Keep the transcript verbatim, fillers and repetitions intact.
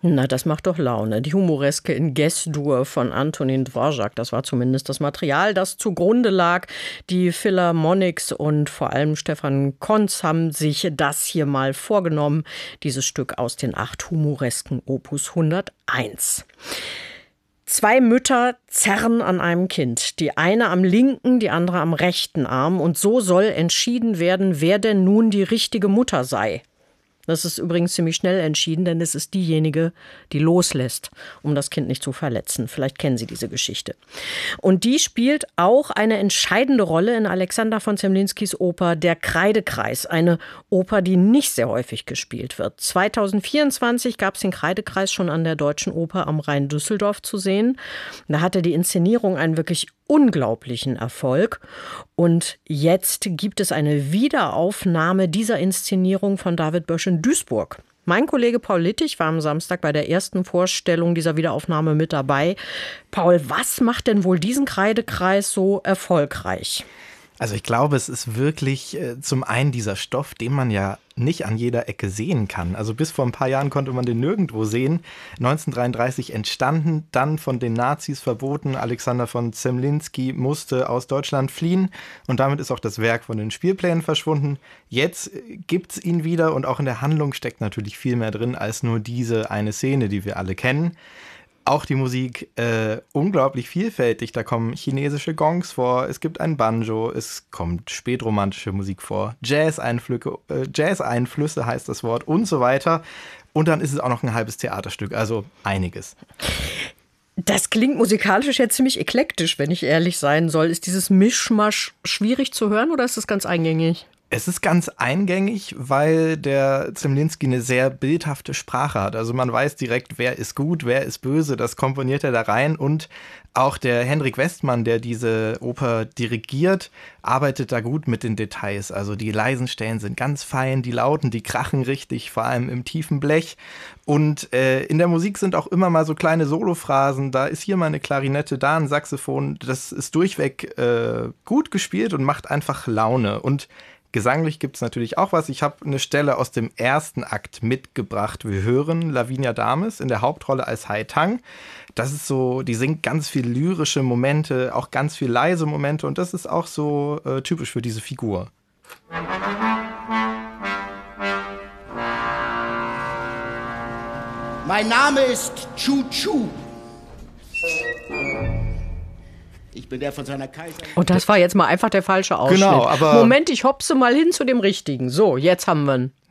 Na, das macht doch Laune. Die Humoreske in Gess-Dur von Antonin Dvorak, das war zumindest das Material, das zugrunde lag. Die Philharmonics und vor allem Stefan Konz haben sich das hier mal vorgenommen, dieses Stück aus den acht Humoresken Opus hunderteins. Zwei Mütter zerren an einem Kind. Die eine am linken, die andere am rechten Arm. Und so soll entschieden werden, wer denn nun die richtige Mutter sei. Das ist übrigens ziemlich schnell entschieden, denn es ist diejenige, die loslässt, um das Kind nicht zu verletzen. Vielleicht kennen Sie diese Geschichte. Und die spielt auch eine entscheidende Rolle in Alexander von Zemlinskis Oper Der Kreidekreis. Eine Oper, die nicht sehr häufig gespielt wird. zweitausendvierundzwanzig gab es den Kreidekreis schon an der Deutschen Oper am Rhein Düsseldorf zu sehen. Da hatte die Inszenierung einen wirklich unglaublichen Erfolg. Und jetzt gibt es eine Wiederaufnahme dieser Inszenierung von David Bösch in Duisburg. Mein Kollege Paul Littich war am Samstag bei der ersten Vorstellung dieser Wiederaufnahme mit dabei. Paul, was macht denn wohl diesen Kreidekreis so erfolgreich? Also ich glaube, es ist wirklich äh, zum einen dieser Stoff, den man ja nicht an jeder Ecke sehen kann. Also bis vor ein paar Jahren konnte man den nirgendwo sehen. neunzehnhundertdreiunddreißig entstanden, dann von den Nazis verboten. Alexander von Zemlinsky musste aus Deutschland fliehen und damit ist auch das Werk von den Spielplänen verschwunden. Jetzt gibt's ihn wieder und auch in der Handlung steckt natürlich viel mehr drin als nur diese eine Szene, die wir alle kennen. Auch die Musik äh, unglaublich vielfältig. Da kommen chinesische Gongs vor, es gibt ein Banjo, es kommt spätromantische Musik vor, Jazz-Einflüsse, äh, Jazz-Einflüsse heißt das Wort und so weiter. Und dann ist es auch noch ein halbes Theaterstück, also einiges. Das klingt musikalisch jetzt ziemlich eklektisch, wenn ich ehrlich sein soll. Ist dieses Mischmasch schwierig zu hören oder ist das ganz eingängig? Es ist ganz eingängig, weil der Zemlinsky eine sehr bildhafte Sprache hat. Also man weiß direkt, wer ist gut, wer ist böse, das komponiert er da rein. Und auch der Henrik Westmann, der diese Oper dirigiert, arbeitet da gut mit den Details. Also die leisen Stellen sind ganz fein, die lauten, die krachen richtig, vor allem im tiefen Blech. Und äh, in der Musik sind auch immer mal so kleine Solophrasen. Da ist hier mal eine Klarinette, da ein Saxophon. Das ist durchweg äh, gut gespielt und macht einfach Laune. Und gesanglich gibt es natürlich auch was. Ich habe eine Stelle aus dem ersten Akt mitgebracht. Wir hören Lavinia Dames in der Hauptrolle als Hai Tang. Das ist so, die singt ganz viel lyrische Momente, auch ganz viel leise Momente und das ist auch so äh, typisch für diese Figur. Mein Name ist Chu Chu. Ich bin der von seiner Kaiserin. Und das war jetzt mal einfach der falsche Ausschnitt. Genau, aber Moment, ich hopse mal hin zu dem Richtigen. So, jetzt haben wir ihn.